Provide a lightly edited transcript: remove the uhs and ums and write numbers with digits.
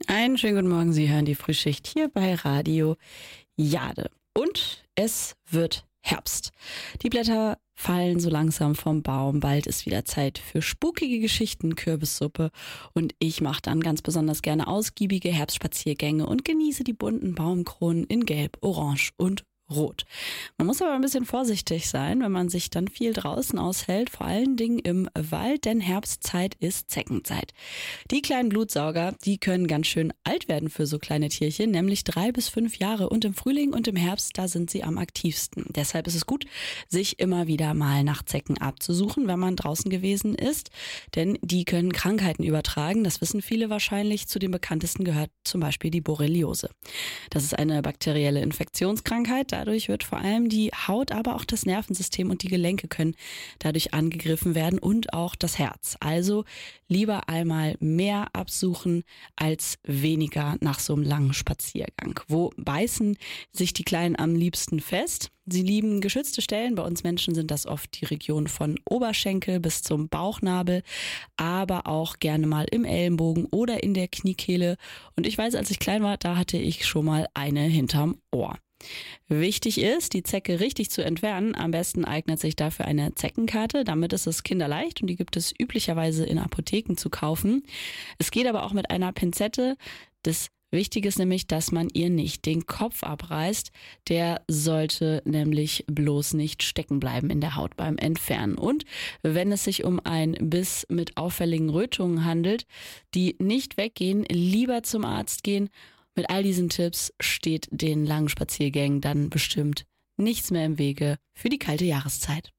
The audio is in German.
Einen schönen guten Morgen, Sie hören die Frühschicht hier bei Radio Jade. Und es wird Herbst. Die Blätter fallen so langsam vom Baum. Bald ist wieder Zeit für spukige Geschichten, Kürbissuppe. Und ich mache dann ganz besonders gerne ausgiebige Herbstspaziergänge und genieße die bunten Baumkronen in Gelb, Orange und Rot. Man muss aber ein bisschen vorsichtig sein, wenn man sich dann viel draußen aushält, vor allen Dingen im Wald, denn Herbstzeit ist Zeckenzeit. Die kleinen Blutsauger, die können ganz schön alt werden für so kleine Tierchen, nämlich 3 bis 5 Jahre, und im Frühling und im Herbst, da sind sie am aktivsten. Deshalb ist es gut, sich immer wieder mal nach Zecken abzusuchen, wenn man draußen gewesen ist, denn die können Krankheiten übertragen. Das wissen viele wahrscheinlich. Zu den bekanntesten gehört zum Beispiel die Borreliose. Das ist eine bakterielle Infektionskrankheit. Dadurch wird vor allem die Haut, aber auch das Nervensystem und die Gelenke können dadurch angegriffen werden und auch das Herz. Also lieber einmal mehr absuchen als weniger nach so einem langen Spaziergang. Wo beißen sich die Kleinen am liebsten fest? Sie lieben geschützte Stellen. Bei uns Menschen sind das oft die Region von Oberschenkel bis zum Bauchnabel, aber auch gerne mal im Ellenbogen oder in der Kniekehle. Und ich weiß, als ich klein war, da hatte ich schon mal eine hinterm Ohr. Wichtig ist, die Zecke richtig zu entfernen. Am besten eignet sich dafür eine Zeckenkarte. Damit ist es kinderleicht und die gibt es üblicherweise in Apotheken zu kaufen. Es geht aber auch mit einer Pinzette. Das Wichtig ist nämlich, dass man ihr nicht den Kopf abreißt. Der sollte nämlich bloß nicht stecken bleiben in der Haut beim Entfernen. Und wenn es sich um ein Biss mit auffälligen Rötungen handelt, die nicht weggehen, lieber zum Arzt gehen. Mit all diesen Tipps steht den langen Spaziergängen dann bestimmt nichts mehr im Wege für die kalte Jahreszeit.